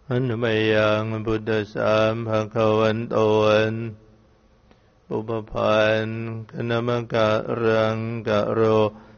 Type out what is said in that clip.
อันมยังพุทธัสสะภะคะวันโตปุพพันธ์คณมกะรังกะโร